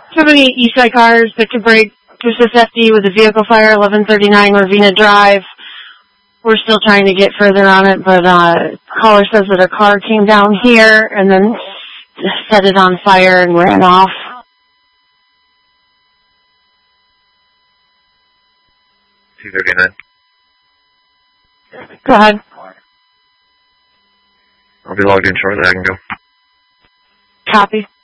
Too many Eastside cars, Victor Brake, Business FD with a vehicle fire, 1139 Ravina Drive. We're still trying to get further on it, but caller says that a car came down here and then set it on fire and ran off. Go ahead. I'll be logged in shortly. I can go. Copy.